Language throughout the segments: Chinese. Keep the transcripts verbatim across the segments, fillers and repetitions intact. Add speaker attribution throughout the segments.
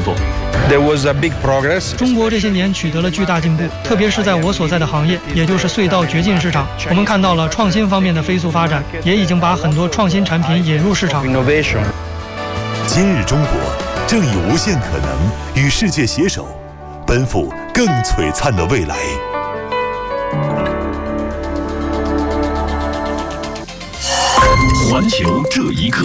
Speaker 1: 动。
Speaker 2: There was a big progress.
Speaker 3: 中国这些年取得了巨大进步，特别是在我所在的行业，也就是隧道掘进市场，我们看到了创新方面的飞速发展，也已经把很多创新产品引入市场。
Speaker 4: 今日中国正以无限可能与世界携手，奔赴更璀璨的未来。
Speaker 5: 环球这一刻，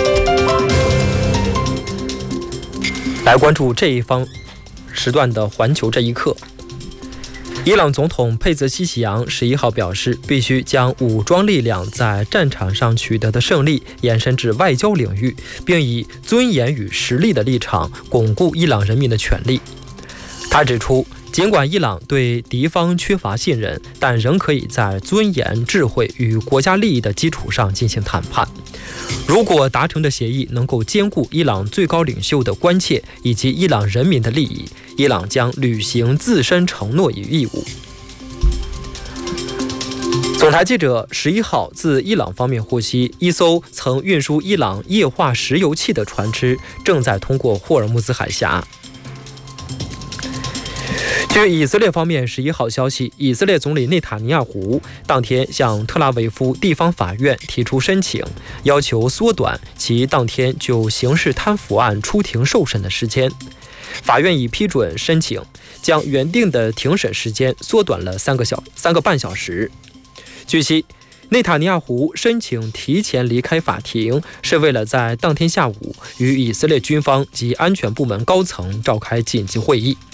Speaker 6: 来关注这一方时段的环球这一刻。伊朗总统佩泽西奇扬十一号表示，必须将武装力量在战场上取得的胜利延伸至外交领域，并以尊严与实力的立场巩固伊朗人民的权利。他指出，尽管伊朗对敌方缺乏信任，但仍可以在尊严、智慧与国家利益的基础上进行谈判。如果达成的协议能够兼顾伊朗最高领袖的关切以及伊朗人民的利益，伊朗将履行自身承诺与义务。总台记者十一号自伊朗方面获悉，一艘曾运输伊朗液化石油气的船只正在通过霍尔木兹海峡。据以色列方面十一号消息，以色列总理内塔尼亚胡当天向特拉维夫地方法院提出申请，要求缩短其当天就刑事贪腐案出庭受审的时间。法院已批准申请，将原定的庭审时间缩短了三个小三个半小时。据悉，内塔尼亚胡申请提前离开法庭，是为了在当天下午与以色列军方及安全部门高层召开紧急会议。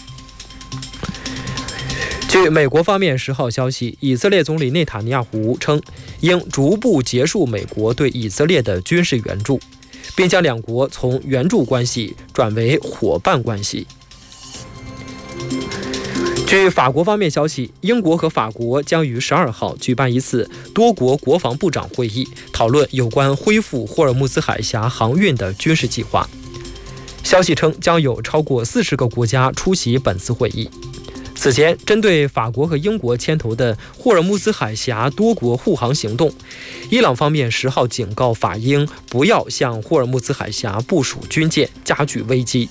Speaker 6: 据美国方面十号消息，以色列总理内塔尼亚胡称，应逐步结束美国对以色列的军事援助，并将两国从援助关系转为伙伴关系。据法国方面消息，英国和法国将于十二号举办一次多国国防部长会议，讨论有关恢复霍尔木兹海峡航运的军事计划。消息称，将有超过四十个国家出席本次会议。此前，针对法国和英国牵头的霍尔木兹海峡多国护航行动，伊朗方面十号警告法英不要向霍尔木兹海峡部署军舰，加剧危机。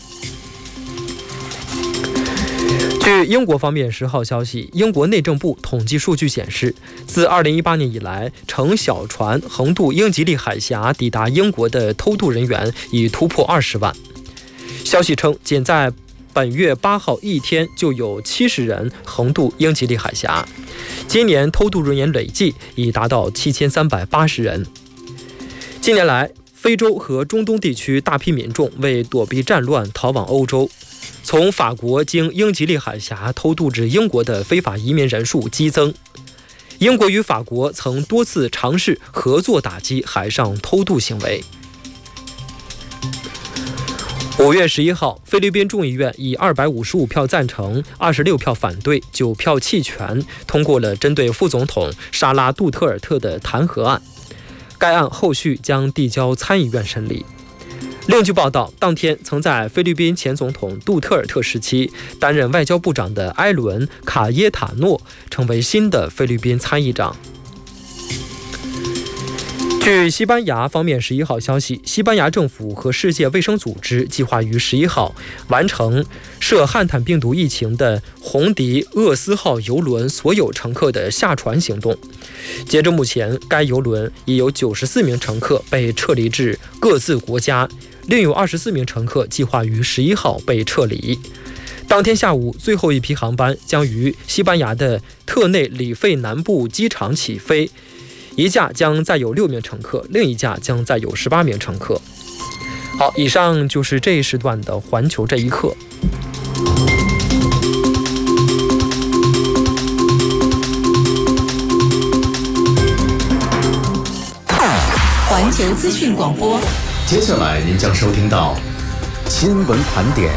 Speaker 6: 据英国方面十号消息，英国内政部统计数据显示，自二零一八年以来，乘小船横渡英吉利海峡抵达英国的偷渡人员已突破二十万。消息称，仅在本月八号一天就有七十人横渡英吉利海峡，今年偷渡人员累计已达到七千三百八十人。近年来，非洲和中东地区大批民众为躲避战乱逃往欧洲，从法国经英吉利海峡偷渡至英国的非法移民人数激增。英国与法国曾多次尝试合作打击海上偷渡行为。五月十一号，菲律宾众议院以二百五十五票赞成、二十六票反对、九票弃权，通过了针对副总统沙拉杜特尔特的弹劾案。该案后续将递交参议院审理。另据报道，当天曾在菲律宾前总统杜特尔特时期担任外交部长的埃伦·卡耶塔诺成为新的菲律宾参议长。据西班牙方面十一号消息，西班牙政府和世界卫生组织计划于十一号完成涉汉坦病毒疫情的红迪厄斯号邮轮所有乘客的下船行动。截至目前，该邮轮已有九十四名乘客被撤离至各自国家，另有二十四名乘客计划于十一号被撤离。当天下午，最后一批航班将于西班牙的特内里费南部机场起飞。一架将载有六名乘客，另一架将载有十八名乘客。好，以上就是这一时段的环球这一刻。
Speaker 7: 环球资讯广播，
Speaker 5: 接下来您将收听到新闻盘点。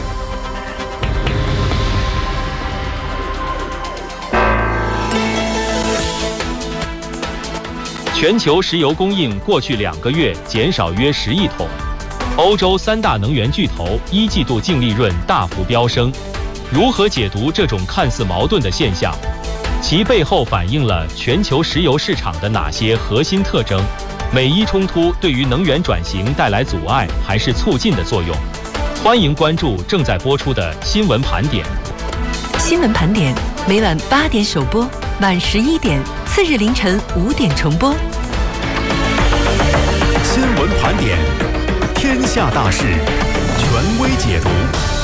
Speaker 1: 全球石油供应过去两个月减少约十亿桶，欧洲三大能源巨头一季度净利润大幅飙升。如何解读这种看似矛盾的现象？其背后反映了全球石油市场的哪些核心特征？美伊冲突对于能源转型带来阻碍还是促进的作用？ 欢迎关注正在播出的新闻盘点。
Speaker 8: 新闻盘点每晚八点首播，晚十一点，次日凌晨五点重播。
Speaker 4: 新闻盘点，天下大事，权威解读。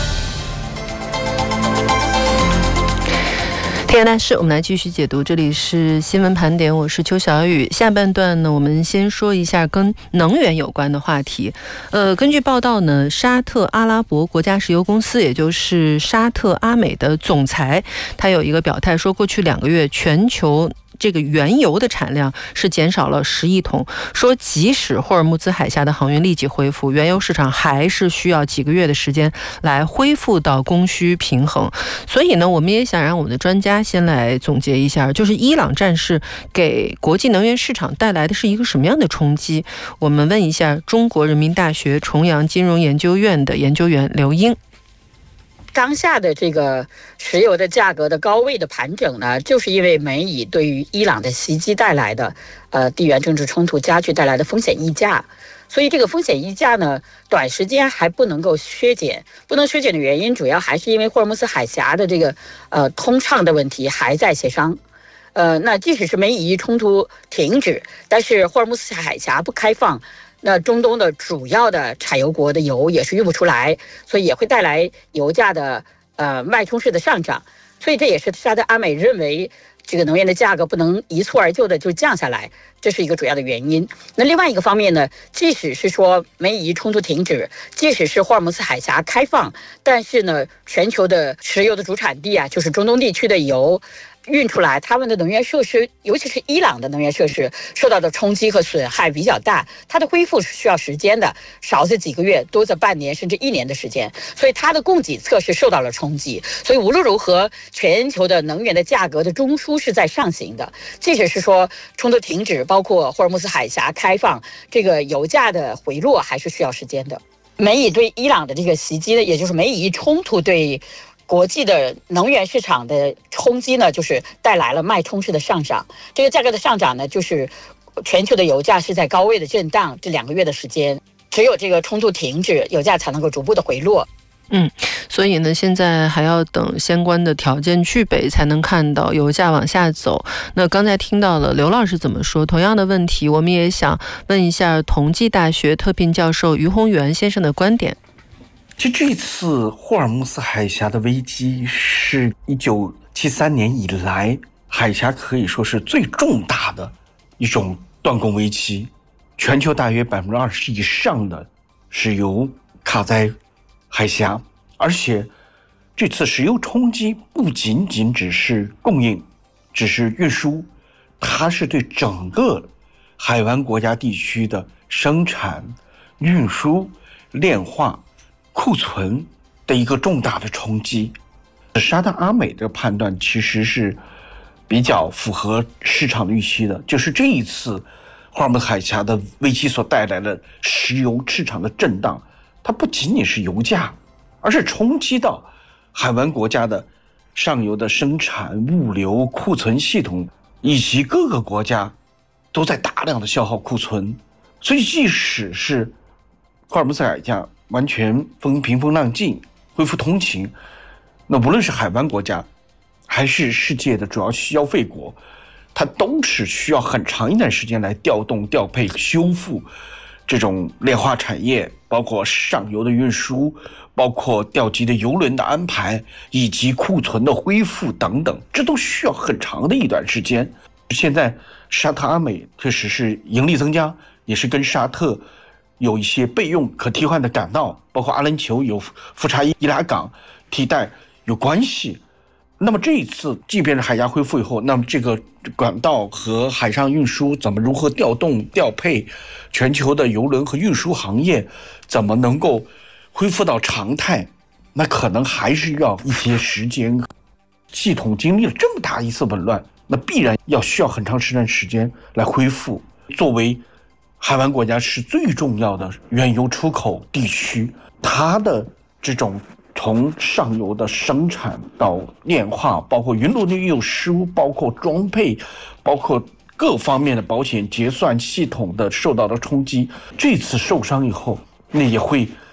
Speaker 9: 天下大事，我们来继续解读。这里是新闻盘点，我是邱小雨。下半段呢，我们先说一下跟能源有关的话题。呃，根据报道呢，沙特阿拉伯国家石油公司，也就是沙特阿美的总裁，他有一个表态说，过去两个月全球这个原油的产量是减少了十亿桶，说即使霍尔木兹海峡的航运立即恢复，原油市场还是需要几个月的时间来恢复到供需平衡。所以呢，我们也想让我们的专家先来总结一下，就是伊朗战事给国际能源市场带来的是一个什么样的冲击？我们问一下中国人民大学重阳金融研究院的研究员刘英。
Speaker 10: 当下的这个石油的价格的高位的盘整呢，就是因为美以对于伊朗的袭击带来的呃地缘政治冲突加剧带来的风险溢价，所以这个风险溢价呢，短时间还不能够削减。不能削减的原因，主要还是因为霍尔木兹海峡的这个呃通畅的问题还在协商。呃，那即使是美以冲突停止，但是霍尔木兹海峡不开放，那中东的主要的产油国的油也是运不出来，所以也会带来油价的呃脉冲式的上涨。所以这也是沙特阿美认为这个能源的价格不能一蹴而就的就降下来，这是一个主要的原因。那另外一个方面呢，即使是说美以冲突停止，即使是霍尔木兹海峡开放，但是呢，全球的石油的主产地啊，就是中东地区的油运出来，他们的能源设施，尤其是伊朗的能源设施受到的冲击和损害比较大，它的恢复是需要时间的，少则几个月，多则半年甚至一年的时间，所以它的供给侧是受到了冲击。所以无论如何，全球的能源的价格的中枢是在上行的，即使是说冲突停止，包括霍尔木兹海峡开放，这个油价的回落还是需要时间的。美以对伊朗的这个袭击呢，也就是美以冲突对国际的能源市场的冲击呢，就是带来了脉冲式的上涨。这个价格的上涨呢，就是全球的油价是在高位的震荡，这两个月的时间，只有这个冲突停止，油价才能够逐步的回落。
Speaker 9: 嗯，所以呢，现在还要等相关的条件具备，才能看到油价往下走。那刚才听到了刘老师怎么说，同样的问题，我们也想问一下同济大学特聘教授于宏元先生的观点。
Speaker 11: 其实这次霍尔木兹海峡的危机是一九七三年以来海峡可以说是最重大的一种断供危机，全球大约百分之二十以上的石油卡在海峡，而且这次石油冲击不仅仅只是供应，只是运输，它是对整个海湾国家地区的生产、运输、炼化、库存的一个重大的冲击。沙特阿美的判断其实是比较符合市场的预期的，就是这一次霍尔木兹海峡的危机所带来的石油市场的震荡，它不仅仅是油价，而是冲击到海湾国家的上游的生产、物流、库存系统，以及各个国家都在大量的消耗库存。所以即使是霍尔木兹海峡完全风平风浪静，恢复通勤，那无论是海湾国家还是世界的主要消费国，它都是需要很长一段时间来调动、调配、修复这种炼化产业，包括上游的运输，包括调集的油轮的安排，以及库存的恢复等等，这都需要很长的一段时间。现在沙特阿美确实是盈利增加，也是跟沙特有一些备用可替换的港道，包括阿联酋有富查伊拉港替代有关系。那么这一次即便是海峡恢复以后，那么这个管道和海上运输怎么如何调动调配，全球的邮轮和运输行业怎么能够恢复到常态，那可能还是要一些时间。系统经历了这么大一次紊乱，那必然要需要很长时间时间来恢复。作为海湾国家是最重要的原油出口地区，它的这种从上游的生产到炼化，包括云路的运输，包括装配，包括各方面的保险结算系统的受到的冲击，这次受伤以后，那也会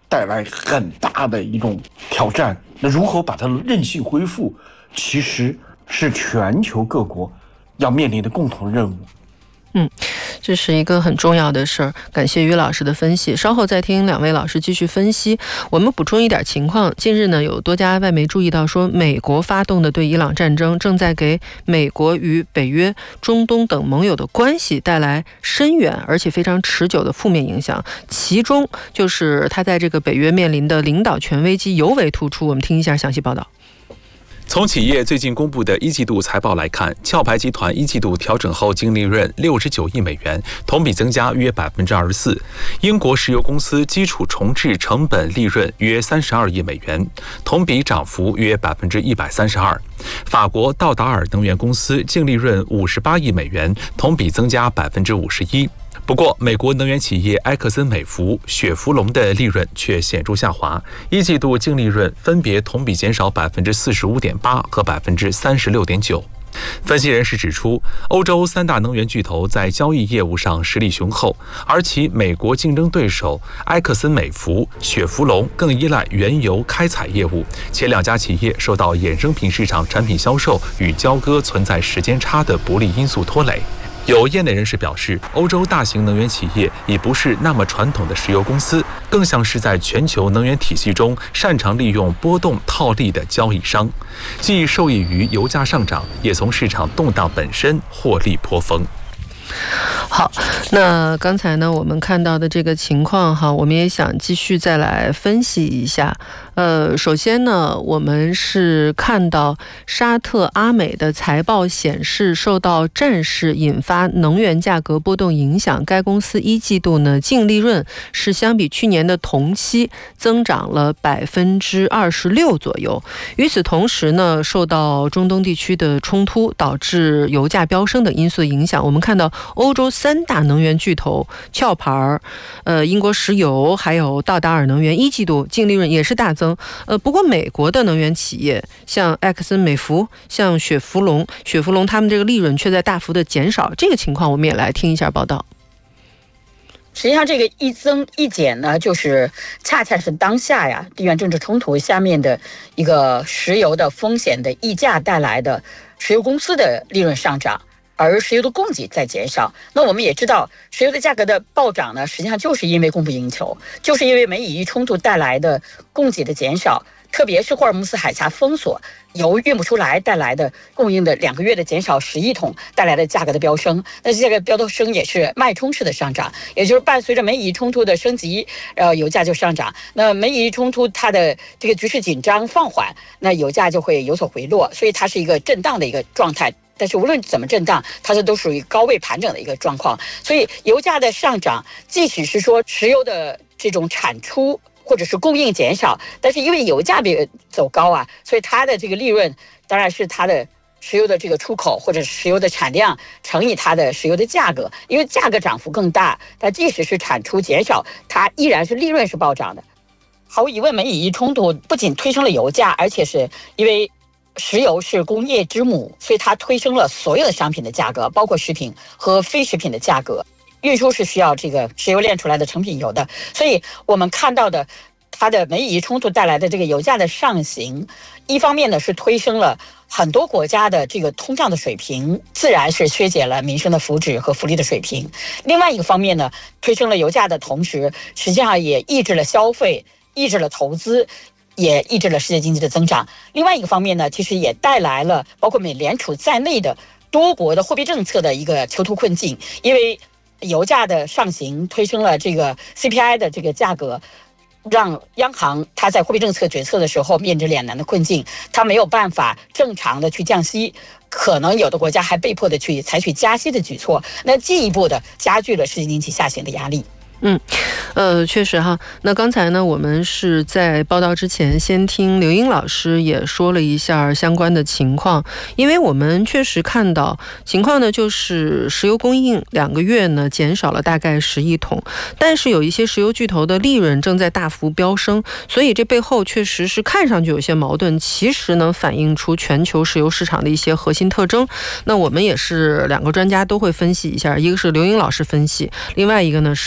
Speaker 11: 带来很大的一种挑战。那如何把它韧性恢复，其实是全球各国要面临的共同任务。
Speaker 9: 嗯，这是一个很重要的事儿。感谢于老师的分析，稍后再听两位老师继续分析。我们补充一点情况，近日呢，有多家外媒注意到说，美国发动的对伊朗战争正在给美国与北约、中东等盟友的关系带来深远而且非常持久的负面影响，其中就是它在这个北约面临的领导权危机尤为突出。我们听一下详细报道。
Speaker 12: 从企业最近公布的一季度财报来看，壳牌集团一季度调整后净利润六十九亿美元，同比增加约百分之二十四。英国石油公司基础重置成本利润约三十二亿美元，同比涨幅约百分之一百三十二。法国道达尔能源公司净利润五十八亿美元，同比增加百分之五十一。不过，美国能源企业埃克森美孚、雪佛龙的利润却显著下滑，一季度净利润分别同比减少百分之四十五点八和百分之三十六点九。分析人士指出，欧洲三大能源巨头在交易业务上实力雄厚，而其美国竞争对手埃克森美孚、雪佛龙更依赖原油开采业务，且两家企业受到衍生品市场产品销售与交割存在时间差的不利因素拖累。有业内人士表示，欧洲大型能源企业已不是那么传统的石油公司，更像是在全球能源体系中擅长利用波动套利的交易商，既受益于油价上涨，也从市场动荡本身获利颇丰。
Speaker 9: 好，那刚才呢我们看到的这个情况哈，我们也想继续再来分析一下。呃，首先呢，我们是看到沙特阿美的财报显示，受到战事引发能源价格波动影响，该公司一季度呢净利润是相比去年的同期增长了百分之二十六左右。与此同时呢，受到中东地区的冲突导致油价飙升等因素影响，我们看到欧洲三大能源巨头壳牌、呃英国石油还有道达尔能源一季度净利润也是大增。呃，不过美国的能源企业像埃克森美孚、像雪佛龙、雪佛龙他们这个利润却在大幅的减少。这个情况我们也来听一下报道。
Speaker 10: 实际上，这个一增一减呢，就是恰恰是当下呀地缘政治冲突下面的一个石油的风险的溢价带来的石油公司的利润上涨。而石油的供给在减少，那我们也知道，石油的价格的暴涨呢，实际上就是因为供不应求，就是因为美以伊冲突带来的供给的减少，特别是霍尔木斯海峡封锁，油运不出来带来的供应的两个月的减少十亿桶带来的价格的飙升，那这个飙升也是脉冲式的上涨，也就是伴随着美以冲突的升级，呃，油价就上涨。那美以冲突它的这个局势紧张放缓，那油价就会有所回落，所以它是一个震荡的一个状态。但是无论怎么震荡，它这都属于高位盘整的一个状况。所以油价的上涨，即使是说石油的这种产出或者是供应减少，但是因为油价比走高啊，所以它的这个利润当然是它的石油的这个出口或者石油的产量乘以它的石油的价格，因为价格涨幅更大，但即使是产出减少，它依然是利润是暴涨的。毫无疑问，美以伊冲突不仅推升了油价，而且是因为石油是工业之母，所以它推升了所有的商品的价格，包括食品和非食品的价格。运输是需要这个石油炼出来的成品油的，所以我们看到的它的美以伊冲突带来的这个油价的上行，一方面呢是推升了很多国家的这个通胀的水平，自然是削减了民生的福祉和福利的水平。另外一个方面呢，推升了油价的同时，实际上也抑制了消费，抑制了投资，也抑制了世界经济的增长。另外一个方面呢，其实也带来了包括美联储在内的多国的货币政策的一个囚徒困境，因为油价的上行推升了这个 C P I 的这个价格，让央行它在货币政策决策的时候面临两难的困境，它没有办法正常的去降息，可能有的国家还被迫的去采取加息的举措，那进一步的加剧了世界经济下行的压力。
Speaker 9: 嗯，呃，确实哈。那刚才呢，我们是在报道之前先听刘英老师也说了一下相关的情况，因为我们确实看到情况呢，就是石油供应两个月呢减少了大概十亿桶，但是有一些石油巨头的利润正在大幅飙升，所以这背后确实是看上去有些矛盾，其实能反映出全球石油市场的一些核心特征。那我们也是两个专家都会分析一下，一个是刘英老师分析，另外一个呢是同济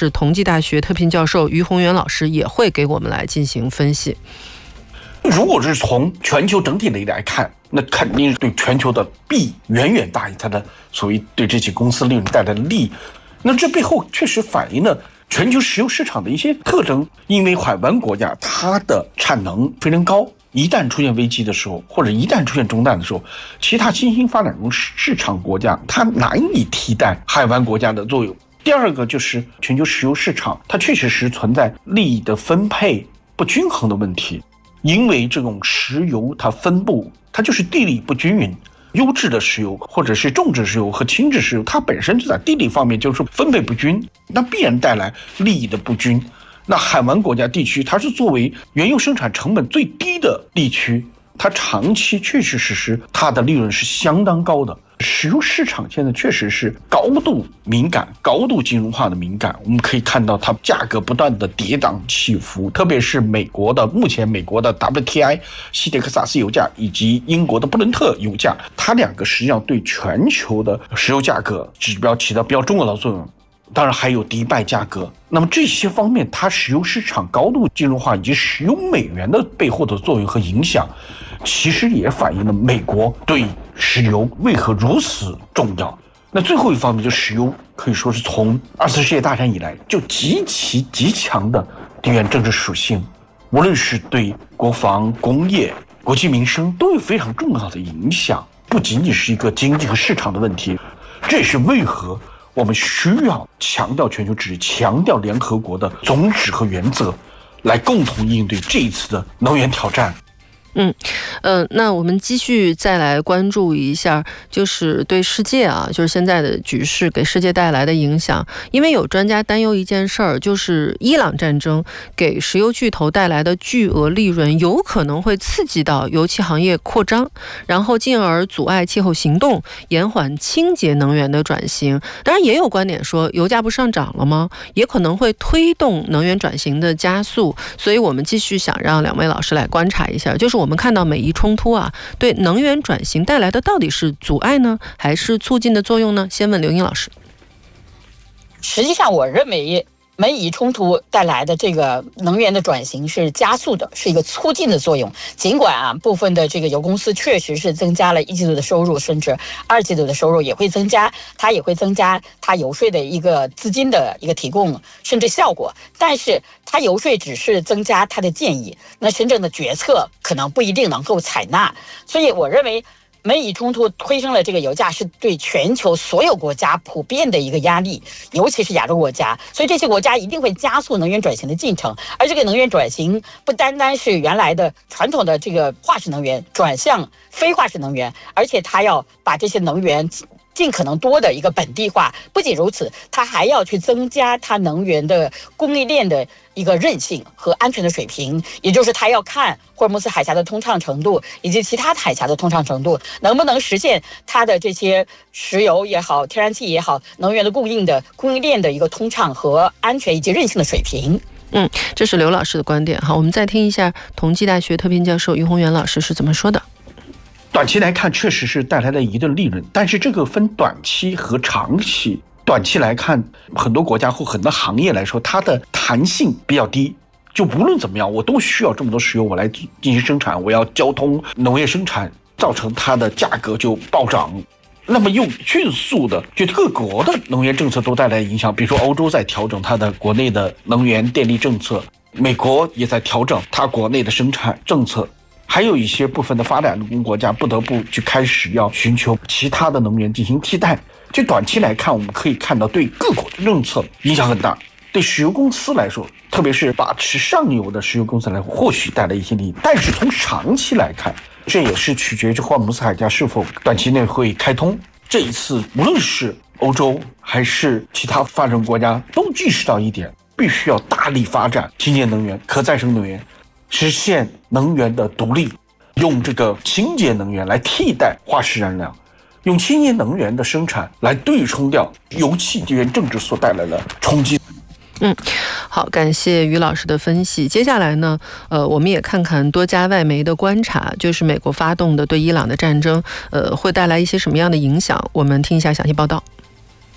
Speaker 9: 济大学特聘教授于宏元老师也会给我们来进行分析。
Speaker 11: 如果是从全球整体的来看，那肯定是对全球的弊远远大于它的所谓对这些公司利润带来的利。那这背后确实反映了全球石油市场的一些特征，因为海湾国家它的产能非常高，一旦出现危机的时候，或者一旦出现中断的时候，其他新兴发展中市场国家它难以替代海湾国家的作用。第二个就是全球石油市场它确实是存在利益的分配不均衡的问题，因为这种石油它分布它就是地理不均匀，优质的石油或者是重质石油和轻质石油它本身就在地理方面就是分配不均，那必然带来利益的不均。那海湾国家地区它是作为原油生产成本最低的地区，它长期确确实实它的利润是相当高的。石油市场现在确实是高度敏感，高度金融化的敏感，我们可以看到它价格不断的跌宕起伏，特别是美国的目前美国的 W T I 西德克萨斯油价以及英国的布伦特油价，它两个实际上对全球的石油价格指标起到比较重要的作用。当然还有迪拜价格，那么这些方面它石油市场高度金融化以及石油美元的背后的作用和影响，其实也反映了美国对石油为何如此重要。那最后一方面，就石油可以说是从二次世界大战以来就极其极强的地缘政治属性，无论是对国防、工业、国计民生都有非常重要的影响，不仅仅是一个经济和市场的问题。这也是为何我们需要强调全球治理，强调联合国的宗旨和原则，来共同应对这一次的能源挑战。
Speaker 9: 嗯，呃，那我们继续再来关注一下，就是对世界啊，就是现在的局势给世界带来的影响。因为有专家担忧一件事儿，就是伊朗战争给石油巨头带来的巨额利润，有可能会刺激到油气行业扩张，然后进而阻碍气候行动，延缓清洁能源的转型。当然，也有观点说，油价不上涨了吗？也可能会推动能源转型的加速。所以我们继续想让两位老师来观察一下，就是我们看到美伊冲突啊，对能源转型带来的到底是阻碍呢，还是促进的作用呢？先问刘英老师。
Speaker 10: 实际上，我认为美以冲突带来的这个能源的转型是加速的，是一个促进的作用。尽管啊，部分的这个油公司确实是增加了一季度的收入，甚至二季度的收入也会增加，它也会增加它游说的一个资金的一个提供，甚至效果。但是它游说只是增加它的建议，那真正的决策可能不一定能够采纳。所以我认为美以冲突推升了这个油价，是对全球所有国家普遍的一个压力，尤其是亚洲国家。所以这些国家一定会加速能源转型的进程，而这个能源转型不单单是原来的传统的这个化石能源转向非化石能源，而且它要把这些能源尽可能多的一个本地化。不仅如此，它还要去增加它能源的供应链的一个韧性和安全的水平，也就是它要看霍尔木斯海峡的通畅程度以及其他海峡的通畅程度，能不能实现它的这些石油也好、天然气也好、能源的供应的供应链的一个通畅和安全以及韧性的水平。
Speaker 9: 嗯，这是刘老师的观点。好，我们再听一下同济大学特聘教授于宏元老师是怎么说的。
Speaker 11: 短期来看确实是带来了一定利润，但是这个分短期和长期。短期来看，很多国家或很多行业来说，它的弹性比较低，就无论怎么样我都需要这么多石油我来进行生产，我要交通农业生产，造成它的价格就暴涨，那么又迅速的就各国的能源政策都带来影响。比如说欧洲在调整它的国内的能源电力政策，美国也在调整它国内的生产政策，还有一些部分的发展中国家不得不去开始要寻求其他的能源进行替代。就短期来看，我们可以看到对各国的政策影响很大，对石油公司来说，特别是把持上游的石油公司来说，或许带来一些利益。但是从长期来看，这也是取决于霍尔木斯海峡是否短期内会开通。这一次无论是欧洲还是其他发展国家都意识到一点，必须要大力发展清洁能源、可再生能源，实现能源的独立，用这个清洁能源来替代化石燃料，用清洁能源的生产来对冲掉油气地缘政治所带来的冲击。
Speaker 9: 嗯，好，感谢于老师的分析。接下来呢，呃，我们也看看多家外媒的观察，就是美国发动的对伊朗的战争，呃，会带来一些什么样的影响？我们听一下详细报道。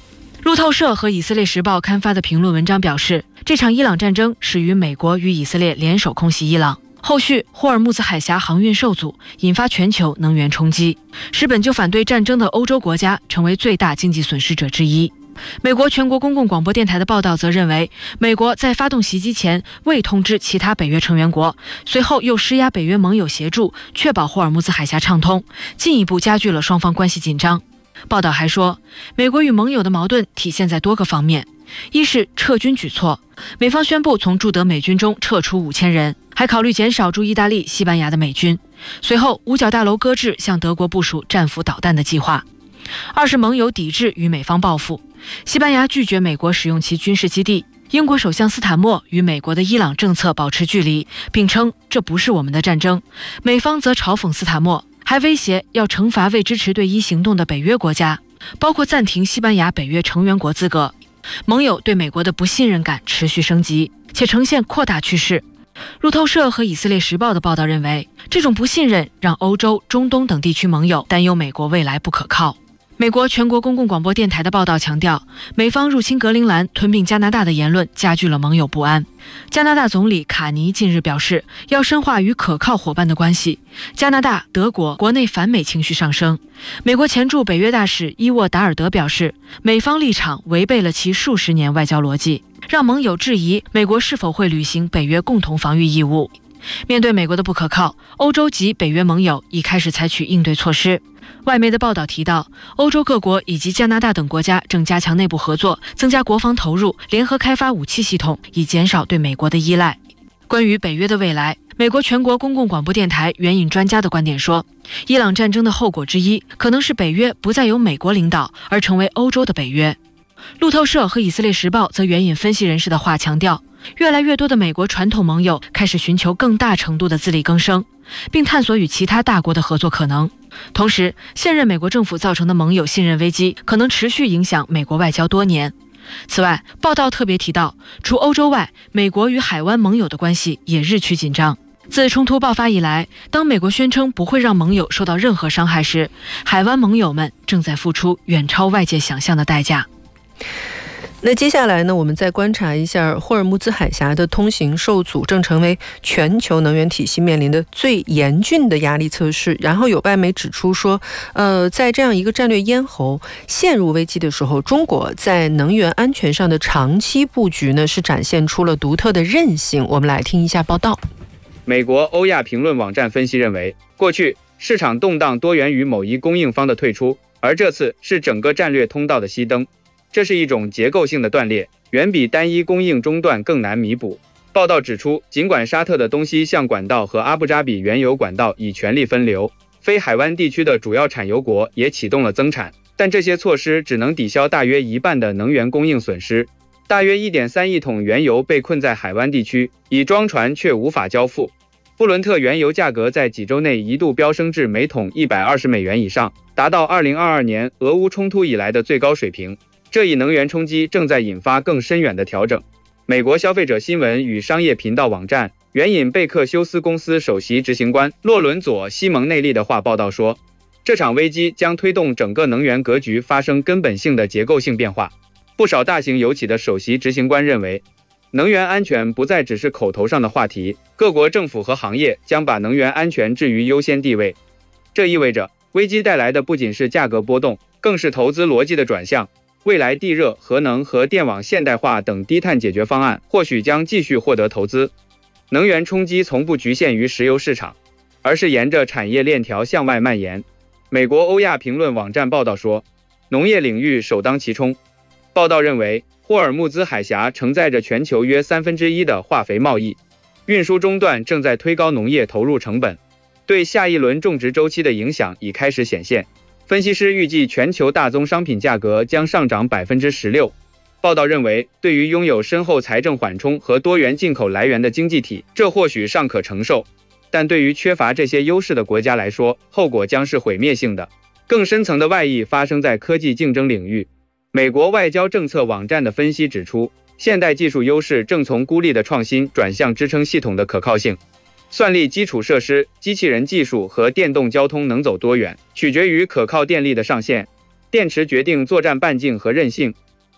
Speaker 13: 路透社和以色列时报刊发的评论文章表示，这场伊朗战争始于美国与以色列联手空袭伊朗，后续霍尔木兹海峡航运受阻，引发全球能源冲击，使本就反对战争的欧洲国家成为最大经济损失者之一。美国全国公共广播电台的报道则认为，美国在发动袭击前未通知其他北约成员国，随后又施压北约盟友协助，确保霍尔木兹海峡畅通，进一步加剧了双方关系紧张。报道还说，美国与盟友的矛盾体现在多个方面，一是撤军举措，美方宣布从驻德美军中撤出五千人，还考虑减少驻意大利、西班牙的美军。随后，五角大楼搁置向德国部署战斧导弹的计划。二是盟友抵制与美方报复，西班牙拒绝美国使用其军事基地，英国首相斯坦默与美国的伊朗政策保持距离，并称这不是我们的战争。美方则嘲讽斯坦默，还威胁要惩罚未支持对伊行动的北约国家，包括暂停西班牙北约成员国资格。盟友对美国的不信任感持续升级，且呈现扩大趋势。路透社和以色列时报的报道认为，这种不信任让欧洲、中东等地区盟友担忧美国未来不可靠。美国全国公共广播电台的报道强调，美方入侵格陵兰、吞并加拿大的言论加剧了盟友不安。加拿大总理卡尼近日表示，要深化与可靠伙伴的关系。加拿大、德国国内反美情绪上升。美国前驻北约大使伊沃达尔德表示，美方立场违背了其数十年外交逻辑，让盟友质疑美国是否会履行北约共同防御义务。面对美国的不可靠，欧洲及北约盟友已开始采取应对措施。外媒的报道提到，欧洲各国以及加拿大等国家正加强内部合作，增加国防投入，联合开发武器系统，以减少对美国的依赖。关于北约的未来，美国全国公共广播电台援引专家的观点说，伊朗战争的后果之一可能是北约不再由美国领导，而成为欧洲的北约。路透社和以色列时报则援引分析人士的话强调，越来越多的美国传统盟友开始寻求更大程度的自力更生，并探索与其他大国的合作可能。同时，现任美国政府造成的盟友信任危机可能持续影响美国外交多年。此外，报道特别提到，除欧洲外，美国与海湾盟友的关系也日趋紧张。自冲突爆发以来，当美国宣称不会让盟友受到任何伤害时，海湾盟友们正在付出远超外界想象的代价。
Speaker 9: 那接下来呢，我们再观察一下霍尔木兹海峡的通行受阻，正成为全球能源体系面临的最严峻的压力测试。然后有外媒指出说，呃，在这样一个战略咽喉陷入危机的时候，中国在能源安全上的长期布局呢，是展现出了独特的韧性。我们来听一下报道。
Speaker 14: 美国欧亚评论网站分析认为，过去市场动荡多源于某一供应方的退出，而这次是整个战略通道的熄灯。这是一种结构性的断裂，远比单一供应中断更难弥补。报道指出，尽管沙特的东西向管道和阿布扎比原油管道已全力分流，非海湾地区的主要产油国也启动了增产，但这些措施只能抵消大约一半的能源供应损失。大约 一点三亿桶原油被困在海湾地区，已装船却无法交付。布伦特原油价格在几周内一度飙升至每桶一百二十美元以上，达到二零二二年俄乌冲突以来的最高水平。这一能源冲击正在引发更深远的调整。美国消费者新闻与商业频道网站援引贝克休斯公司首席执行官洛伦佐·西蒙内利的话报道说，这场危机将推动整个能源格局发生根本性的结构性变化。不少大型油企的首席执行官认为，能源安全不再只是口头上的话题，各国政府和行业将把能源安全置于优先地位。这意味着，危机带来的不仅是价格波动，更是投资逻辑的转向。未来地热、核能和电网现代化等低碳解决方案或许将继续获得投资。能源冲击从不局限于石油市场，而是沿着产业链条向外蔓延。美国欧亚评论网站报道说，农业领域首当其冲。报道认为，霍尔木兹海峡承载着全球约三分之一的化肥贸易，运输中断正在推高农业投入成本，对下一轮种植周期的影响已开始显现。分析师预计全球大宗商品价格将上涨 百分之十六。 报道认为，对于拥有深厚财政缓冲和多元进口来源的经济体，这或许尚可承受，但对于缺乏这些优势的国家来说，后果将是毁灭性的。更深层的外溢发生在科技竞争领域。美国外交政策网站的分析指出，现代技术优势正从孤立的创新转向支撑系统的可靠性。算力基础设施、机器人技术和电动交通能走多远，取决于可靠电力的上限。电池决定作战半径和韧性。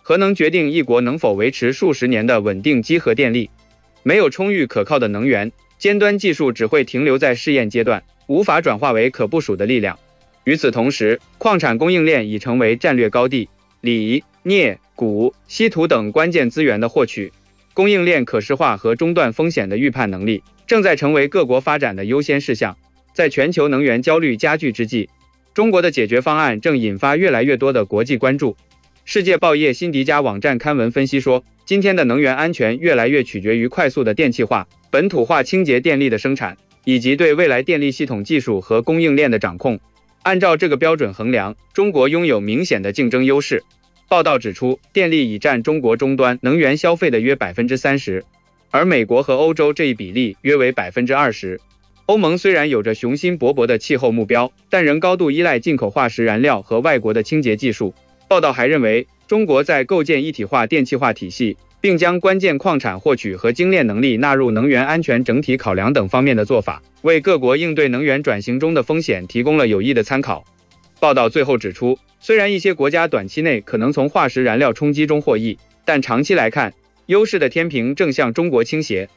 Speaker 14: 核能决定一国能否维持数十年的稳定基核电力。没有充裕可靠的能源，尖端技术只会停留在试验阶段，无法转化为可部署的力量。与此同时，矿产供应链已成为战略高地，锂、镍、钴、稀土等关键资源的获取、供应链可视化和中断风险的预判能力，正在成为各国发展的优先事项。在全球能源焦虑加剧之际，中国的解决方案正引发越来越多的国际关注。世界报业辛迪加网站刊文分析说，今天的能源安全越来越取决于快速的电气化、本土化清洁电力的生产，以及对未来电力系统技术和供应链的掌控。按照这个标准衡量，中国拥有明显的竞争优势。报道指出，电力已占中国终端能源消费的约 百分之三十， 而美国和欧洲这一比例约为 百分之二十。欧盟虽然有着雄心勃勃的气候目标，但仍高度依赖进口化石燃料和外国的清洁技术。报道还认为，中国在构建一体化电气化体系，并将关键矿产获取和精炼能力纳入能源安全整体考量等方面的做法，为各国应对能源转型中的风险提供了有益的参考。报道最后指出，虽然一些国家短期内可能从化石燃料冲击中获益，但长期来看，优势的天平正向中国倾斜。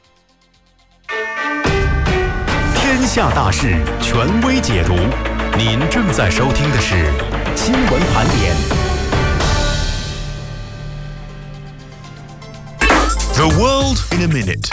Speaker 4: 天下大事，权威解读。您正在收听的是新闻盘点。The world in a minute。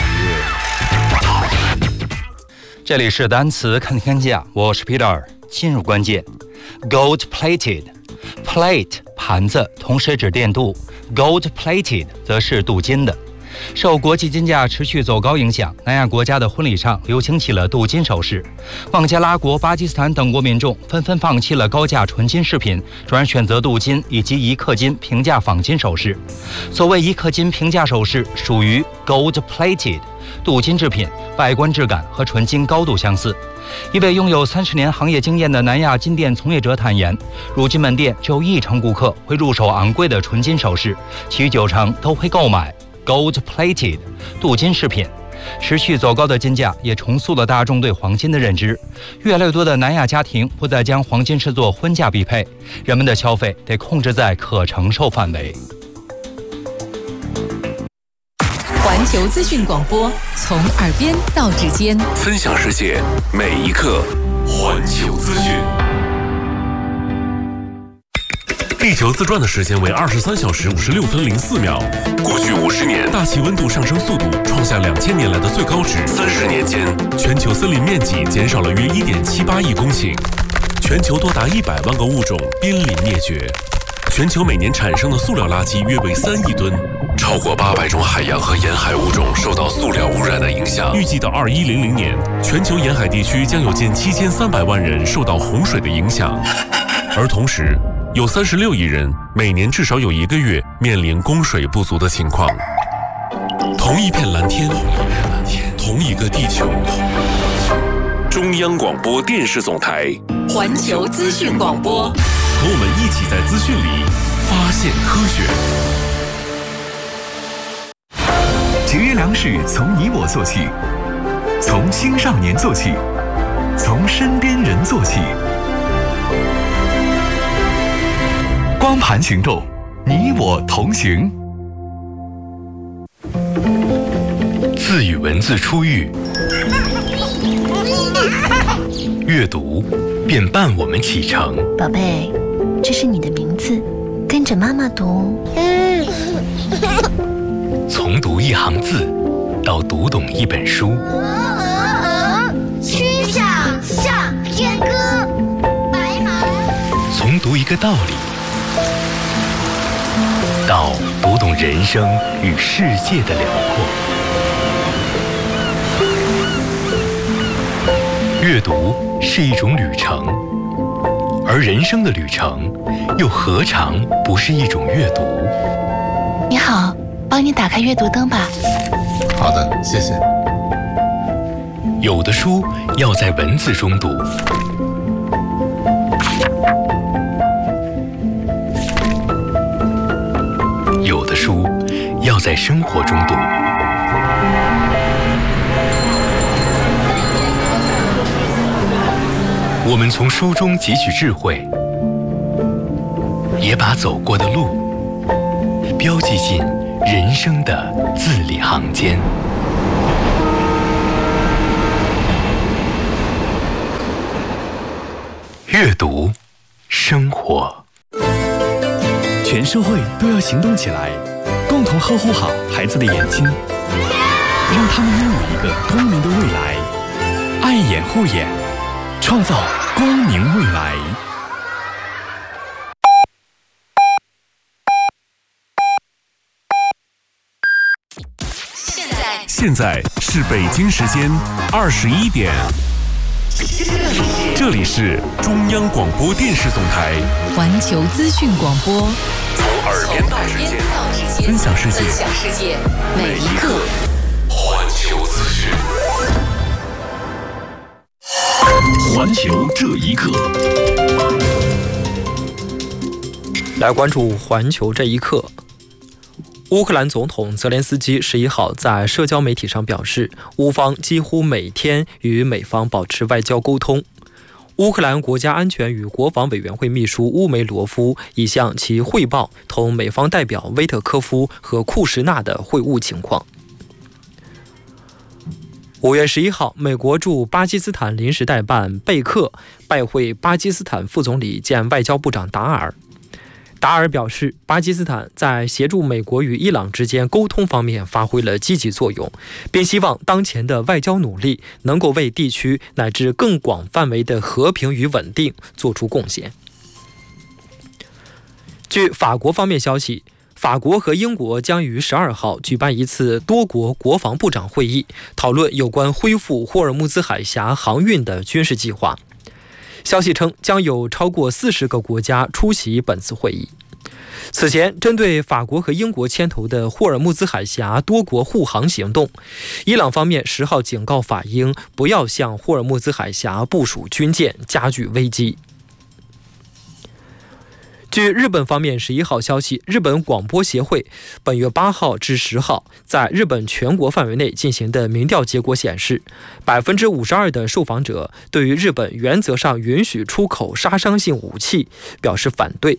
Speaker 15: 这里是单词看天下，我是 Peter。进入关键 ，gold plated。plate 盘子，同时指电镀 ，gold plated 则是镀金的。受国际金价持续走高影响，南亚国家的婚礼上流行起了镀金首饰。孟加拉国、巴基斯坦等国民众纷纷放弃了高价纯金饰品，转而选择镀金以及一克金平价仿金首饰。所谓一克金平价首饰属于 gold plated， 镀金制品，外观质感和纯金高度相似。一位拥有三十年行业经验的南亚金店从业者坦言，如今门店只有一成顾客会入手昂贵的纯金首饰，其余九成都会购买Gold plated 镀金饰品。持续走高的金价也重塑了大众对黄金的认知，越来越多的南亚家庭不再将黄金视作婚嫁必配，人们的消费得控制在可承受范围。
Speaker 7: 环球资讯广播，从耳边到指尖，
Speaker 16: 分享世界每一刻。环球资讯。地球自转的时间为二十三小时五十六分零四秒。过去五十年，大气温度上升速度创下两千年来的最高值。三十年间，全球森林面积减少了约一点七八亿公顷，全球多达一百万个物种濒临灭绝。全球每年产生的塑料垃圾约为三亿吨，超过八百种海洋和沿海物种受到塑料污染的影响。预计到二一零零年，全球沿海地区将有近七千三百万人受到洪水的影响，而同时，有三十六亿人每年至少有一个月面临供水不足的情况。同一片蓝天，同一个地球。中央广播电视总台
Speaker 7: 环球资讯广播，
Speaker 16: 和我们一起在资讯里发现科学。
Speaker 4: 节约粮食从你我做起，从青少年做起，从身边人做起。光盘行动，你我同行。字与文字初遇，阅读便伴我们启程。
Speaker 17: 宝贝，这是你的名字，跟着妈妈读。
Speaker 4: 从读一行字到读懂一本书。
Speaker 18: 曲项向天歌，白马。
Speaker 4: 从读一个道理到读懂人生与世界的辽阔。阅读是一种旅程，而人生的旅程又何尝不是一种阅读？
Speaker 17: 你好，帮你打开阅读灯吧。
Speaker 5: 好的，谢谢。
Speaker 4: 有的书要在文字中读，有的书要在生活中读。我们从书中汲取智慧，也把走过的路
Speaker 19: 标记进人生的字里行间。阅读，生活，
Speaker 20: 全社会都要行动起来，共同呵护好孩子的眼睛，让他们拥有一个光明的未来。爱眼护眼，创造光明未来。
Speaker 16: 现在现在是北京时间二十一点。这里是中央广播电视总台
Speaker 7: 环球资讯广播，
Speaker 16: 从耳边到指尖，分享世界，
Speaker 7: 分享世界，每一刻。
Speaker 16: 环球资讯，
Speaker 20: 环球这一刻。
Speaker 6: 来关注环球这一刻。乌克兰总统泽连斯基十一号在社交媒体上表示，乌方几乎每天与美方保持外交沟通。乌克兰国家安全与国防委员会秘书乌梅罗夫已向其汇报同美方代表威特科夫和库什纳的会晤情况。五月十一号，美国驻巴基斯坦临时代办贝克拜会巴基斯坦副总理兼外交部长达尔。达尔表示，巴基斯坦在协助美国与伊朗之间沟通方面发挥了积极作用，并希望当前的外交努力能够为地区乃至更广范围的和平与稳定做出贡献。据法国方面消息，法国和英国将于十二号举办一次多国国防部长会议，讨论有关恢复霍尔木兹海峡航运的军事计划。消息称，将有超过四十个国家出席本次会议。此前，针对法国和英国牵头的霍尔木兹海峡多国护航行动，伊朗方面十号警告法英不要向霍尔木兹海峡部署军舰，加剧危机。据日本方面十一号消息，日本广播协会本月八号至十号在日本全国范围内进行的民调结果显示，百分之五十二的受访者对于日本原则上允许出口杀伤性武器表示反对。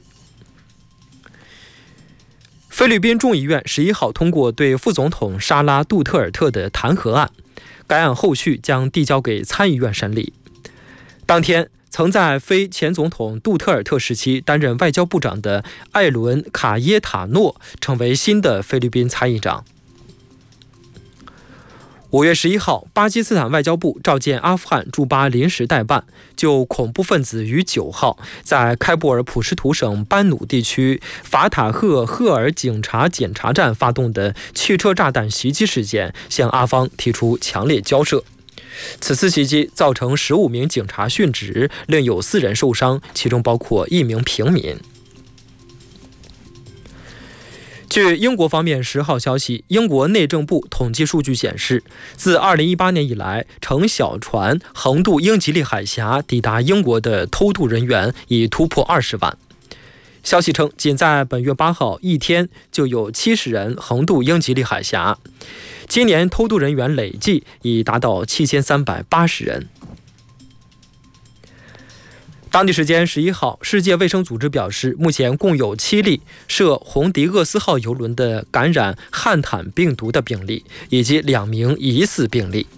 Speaker 6: 菲律宾众议院十一号通过对副总统沙拉杜特尔特的弹劾案，该案后续将递交给参议院审理。当天，曾在非前总统杜特尔特时期担任外交部长的艾伦·卡耶塔诺成为新的菲律宾参议长。五月十一号，巴基斯坦外交部召见阿富汗驻巴临时代办，就恐怖分子于九号在开布尔普什图省班努地区法塔赫赫尔警察检查站发动的汽车炸弹袭击事件，向阿方提出强烈交涉。此次袭击造成十五名警察殉职，另有四人受伤，其中包括一名平民。据英国方面十号消息，英国内政部统计数据显示，自二零一八年以来，乘小船横渡英吉利海峡抵达英国的偷渡人员已突破二十万。消息称，仅在本月八号一天就有七十人横渡英吉利海峡，今年偷渡人员累计已达到七千三百八十人。当地时间十一号，世界卫生组织表示，目前共有七例涉红迪厄斯号邮轮的感染汉坦病毒的病例，以及两名疑似病例。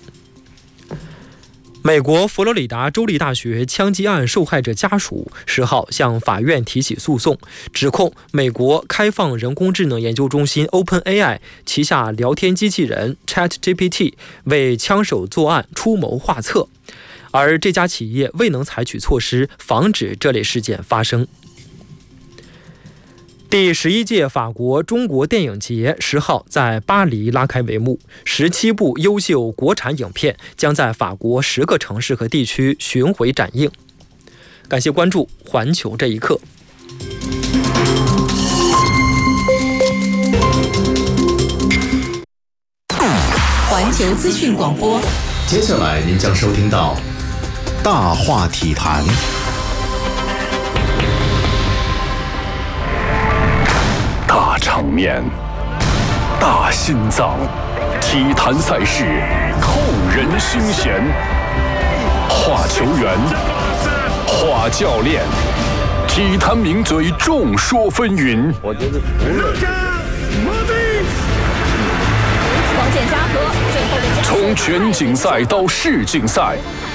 Speaker 6: 美国佛罗里达州立大学枪击案受害者家属十号向法院提起诉讼，指控美国开放人工智能研究中心 OpenAI 旗下聊天机器人 ChatGPT 为枪手作案出谋划策，而这家企业未能采取措施防止这类事件发生。第十一届法国中国电影节十号在巴黎拉开帷幕，十七部优秀国产影片将在法国十个城市和地区巡回展映。感谢关注环球这一刻。
Speaker 7: 环球资讯广播，
Speaker 5: 接下来您将收听到大话体坛。
Speaker 20: 大场面，大心脏，体坛赛事扣人心弦。话球员，话教练，
Speaker 21: 体坛名嘴众说纷纭。
Speaker 22: 我觉得除了
Speaker 23: 光剑嘉禾，最后的
Speaker 21: 从全锦赛到世锦赛，